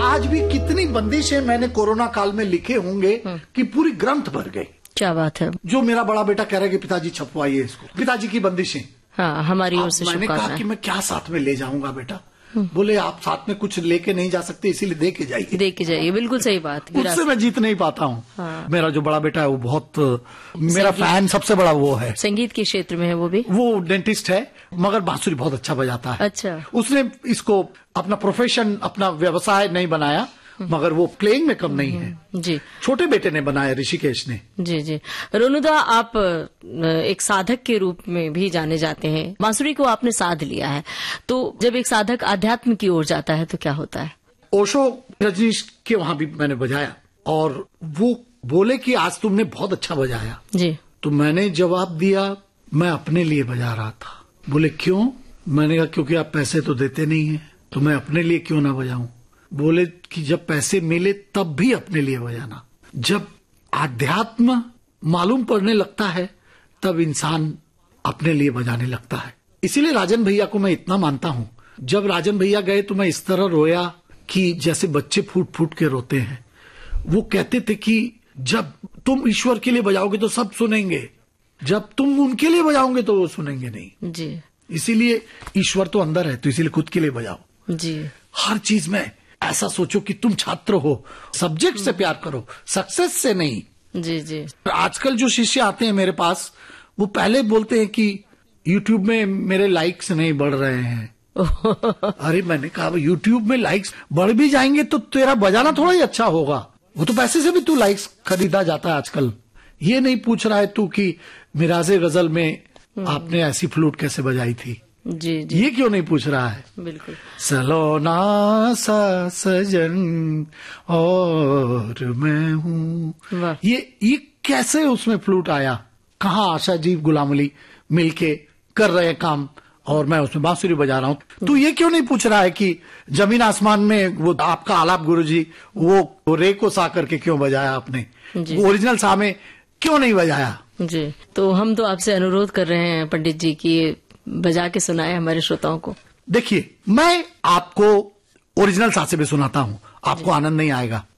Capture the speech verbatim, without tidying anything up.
आज भी कितनी बंदिशें मैंने कोरोना काल में लिखे होंगे कि पूरी ग्रंथ भर गई। क्या बात है। जो मेरा बड़ा बेटा कह रहा है कि पिताजी छपवाइए इसको, पिताजी की बंदिशें। हाँ, हमारी ओर से मैंने कहा कि मैं क्या साथ में ले जाऊंगा बेटा। बोले आप साथ में कुछ लेके नहीं जा सकते, इसीलिए दे के जाइए। दे के जाइए, बिल्कुल सही बात। उससे मैं जीत नहीं पाता हूँ। हाँ। मेरा जो बड़ा बेटा है वो बहुत मेरा फैन सबसे बड़ा वो है। संगीत के क्षेत्र में है वो भी। वो डेंटिस्ट है मगर बांसुरी बहुत अच्छा बजाता है। अच्छा। उसने इसको अपना प्रोफेशन, अपना व्यवसाय नहीं बनाया, मगर वो प्लेइंग में कम नहीं है। जी। छोटे बेटे ने बनाया, ऋषिकेश ने। जी जी। रोनूदा, आप एक साधक के रूप में भी जाने जाते हैं। बांसुरी को आपने साध लिया है, तो जब एक साधक आध्यात्म की ओर जाता है तो क्या होता है? ओशो रजनीश के वहां भी मैंने बजाया और वो बोले कि आज तुमने बहुत अच्छा बजाया। जी। तो मैंने जवाब दिया, मैं अपने लिए बजा रहा था। बोले क्यों? मैंने कहा क्योंकि आप पैसे तो देते नहीं है, तो मैं अपने लिए क्यों ना बजाऊं। बोले कि जब पैसे मिले तब भी अपने लिए बजाना। जब आध्यात्म मालूम पड़ने लगता है तब इंसान अपने लिए बजाने लगता है। इसीलिए राजन भैया को मैं इतना मानता हूं। जब राजन भैया गए तो मैं इस तरह रोया कि जैसे बच्चे फूट फूट के रोते हैं। वो कहते थे कि जब तुम ईश्वर के लिए बजाओगे तो सब सुनेंगे, जब तुम उनके लिए बजाओगे तो वो सुनेंगे नहीं। जी। इसीलिए ईश्वर तो अंदर है, तो इसीलिए खुद के लिए बजाओ। जी। हर चीज में ऐसा सोचो कि तुम छात्र हो, सब्जेक्ट से प्यार करो, सक्सेस से नहीं। जी जी। आजकल जो शिष्य आते हैं मेरे पास, वो पहले बोलते हैं कि यूट्यूब में मेरे लाइक्स नहीं बढ़ रहे हैं। अरे मैंने कहा यूट्यूब में लाइक्स बढ़ भी जाएंगे तो तेरा बजाना थोड़ा ही अच्छा होगा। वो तो पैसे से भी तू लाइक्स खरीदा जाता है आजकल। ये नहीं पूछ रहा है तू कि मिराजे गजल में आपने ऐसी फ्लूट कैसे बजाई थी। जी जी। ये क्यों नहीं पूछ रहा है। बिल्कुल। सलोना सा सजन और मैं हूँ, ये ये कैसे उसमें फ्लूट आया। कहाँ आशा जी गुलाम अली मिलके कर रहे हैं काम और मैं उसमें बांसुरी बजा रहा हूँ। तू ये क्यों नहीं पूछ रहा है कि जमीन आसमान में वो आपका आलाप गुरुजी वो रे को सा करके क्यों बजाया आपने, वो ओरिजिनल सा में क्यों नहीं बजाया। जी। तो हम तो आपसे अनुरोध कर रहे हैं पंडित जी की बजा के सुनाए हमारे श्रोताओं को। देखिए, मैं आपको ओरिजिनल सा से भी सुनाता हूँ, आपको आनंद नहीं आएगा।